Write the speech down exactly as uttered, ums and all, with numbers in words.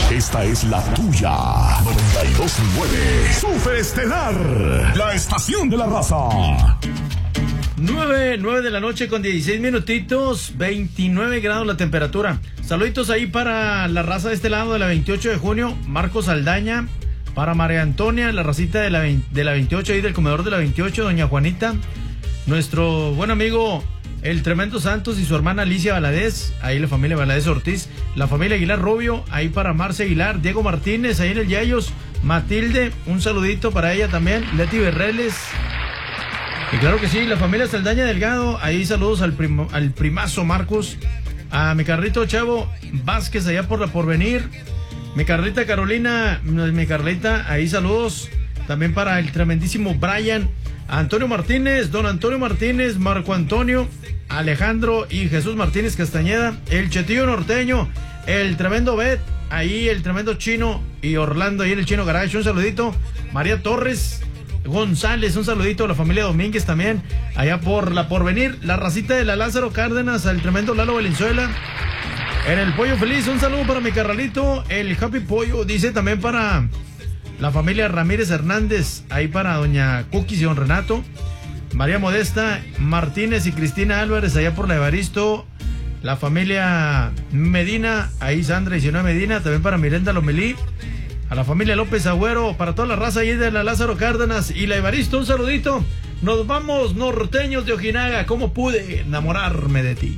Esta es la tuya. noventa y dos punto nueve. Super Estelar. La estación de la raza. nueve, nueve de la noche con dieciséis minutitos, veintinueve grados la temperatura. Saluditos ahí para la raza de este lado de la veintiocho de junio, Marcos Aldaña, para María Antonia, la racita de la, de la veintiocho, ahí del comedor de la veintiocho, doña Juanita, nuestro buen amigo el Tremendo Santos y su hermana Alicia Valadez, ahí la familia Valadez Ortiz, la familia Aguilar Rubio, ahí para Marce Aguilar, Diego Martínez, ahí en el Yayos, Matilde, un saludito para ella también, Leti Berreles. Y claro que sí, la familia Saldaña Delgado, ahí saludos al, primo, al primazo Marcos, a mi carrito Chavo Vázquez allá por la Porvenir, mi carlita Carolina, mi Carlita, ahí saludos, también para el tremendísimo Brian, Antonio Martínez, don Antonio Martínez, Marco Antonio, Alejandro y Jesús Martínez Castañeda, el Chetillo Norteño, el tremendo Bet, ahí el tremendo Chino y Orlando, ahí en el Chino Garage, un saludito, María Torres González, un saludito a la familia Domínguez también, allá por la Porvenir, la racita de la Lázaro Cárdenas, al tremendo Lalo Valenzuela, en el Pollo Feliz, un saludo para mi carralito, el Happy Pollo, dice también para la familia Ramírez Hernández, ahí para doña Cookies y don Renato, María Modesta Martínez y Cristina Álvarez, allá por la Evaristo, la familia Medina, ahí Sandra y Sinue Medina, también para Mirenda Lomelí, a la familia López Agüero, para toda la raza ahí de la Lázaro Cárdenas y la Evaristo, un saludito. Nos vamos, norteños de Ojinaga, ¿cómo pude enamorarme de ti?